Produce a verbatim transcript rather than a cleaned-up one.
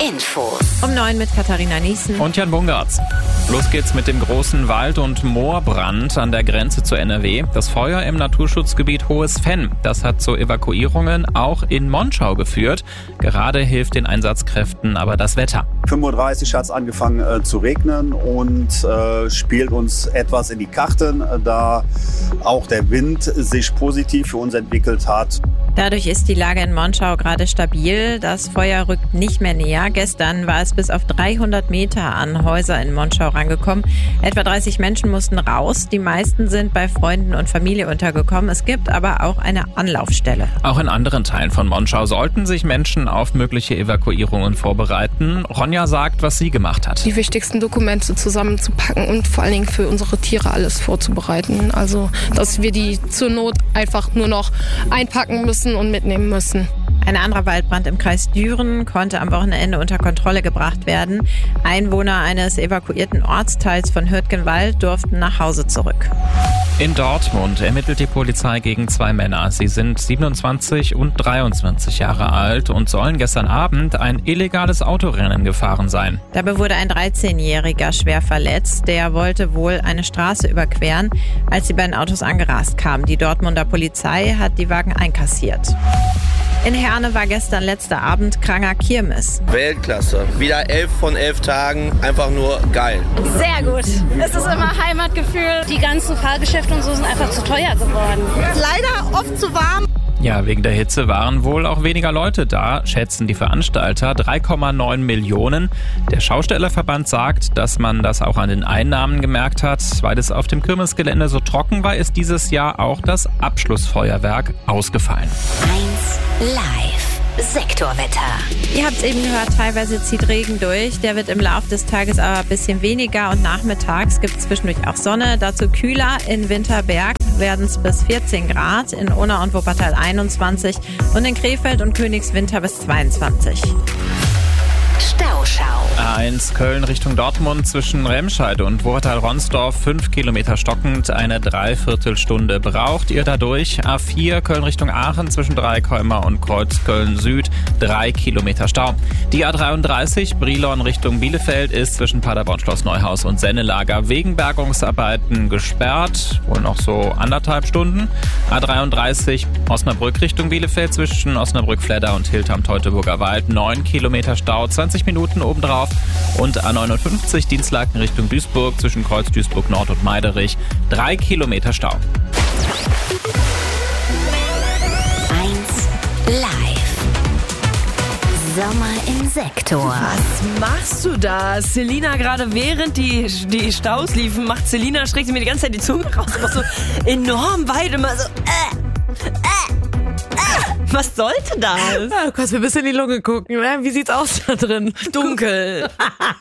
Infos. Um neun mit Katharina Niesen und Jan Bungartz. Los geht's mit dem großen Wald- und Moorbrand an der Grenze zu N R W. Das Feuer im Naturschutzgebiet Hohes Venn. Das hat zu Evakuierungen auch in Monschau geführt. Gerade hilft den Einsatzkräften aber das Wetter. fünf Uhr dreißig hat es angefangen äh, zu regnen und äh, spielt uns etwas in die Karten, äh, da auch der Wind sich positiv für uns entwickelt hat. Dadurch ist die Lage in Monschau gerade stabil. Das Feuer rückt nicht mehr näher. Gestern war es bis auf dreihundert Meter an Häuser in Monschau rangekommen. Etwa dreißig Menschen mussten raus. Die meisten sind bei Freunden und Familie untergekommen. Es gibt aber auch eine Anlaufstelle. Auch in anderen Teilen von Monschau sollten sich Menschen auf mögliche Evakuierungen vorbereiten. Ronja sagt, was sie gemacht hat. Die wichtigsten Dokumente zusammenzupacken und vor allen Dingen für unsere Tiere alles vorzubereiten. Also, dass wir die zur Not einfach nur noch einpacken müssen und mitnehmen müssen. Ein anderer Waldbrand im Kreis Düren konnte am Wochenende unter Kontrolle gebracht werden. Einwohner eines evakuierten Ortsteils von Hürtgenwald durften nach Hause zurück. In Dortmund ermittelt die Polizei gegen zwei Männer. Sie sind siebenundzwanzig und dreiundzwanzig Jahre alt und sollen gestern Abend ein illegales Autorennen gefahren sein. Dabei wurde ein dreizehnjähriger schwer verletzt. Der wollte wohl eine Straße überqueren, als die beiden Autos angerast kamen. Die Dortmunder Polizei hat die Wagen einkassiert. In Herne war gestern letzter Abend Kranger Kirmes. Weltklasse. Wieder elf von elf Tagen. Einfach nur geil. Sehr gut. Es ist immer Heimatgefühl. Die ganzen Fahrgeschäfte und so sind einfach zu teuer geworden. Leider oft zu warm. Ja, wegen der Hitze waren wohl auch weniger Leute da, schätzen die Veranstalter. drei Komma neun Millionen. Der Schaustellerverband sagt, dass man das auch an den Einnahmen gemerkt hat. Weil es auf dem Kirmesgelände so trocken war, ist dieses Jahr auch das Abschlussfeuerwerk ausgefallen. eins Live. Sektorwetter. Ihr habt es eben gehört, teilweise zieht Regen durch. Der wird im Laufe des Tages aber ein bisschen weniger und nachmittags gibt es zwischendurch auch Sonne. Dazu kühler. In Winterberg werden es bis vierzehn Grad, in Unna und Wuppertal einundzwanzig und in Krefeld und Königswinter bis zweiundzwanzig. Stauschau. A eins Köln Richtung Dortmund zwischen Remscheid und Wuppertal-Ronsdorf fünf Kilometer stockend, eine Dreiviertelstunde braucht ihr dadurch. A vier Köln Richtung Aachen zwischen Dreikäumer und Kreuzköln Süd drei Kilometer Stau. Die A dreiunddreißig Brilon Richtung Bielefeld ist zwischen Paderborn Schloss Neuhaus und Sennelager wegen Bergungsarbeiten gesperrt, wohl noch so anderthalb Stunden. A dreiunddreißig Osnabrück Richtung Bielefeld zwischen Osnabrück-Fledder und Hilterm-Teutoburger Wald neun Kilometer Stau, zwanzig Minuten obendrauf. Und A neunundfünfzig Dienstlaken Richtung Duisburg zwischen Kreuz Duisburg Nord und Meiderich drei Kilometer Stau. eins Live. Sommer im Sektor. Was machst du da? Selina, gerade während die, die Staus liefen, macht Selina, streckt sie mir die ganze Zeit die Zunge raus. Macht so enorm weit, immer so äh, äh. Was sollte das? Ja, du kannst mir ein bisschen in die Lunge gucken. Ne? Wie sieht's aus da drin? Dunkel.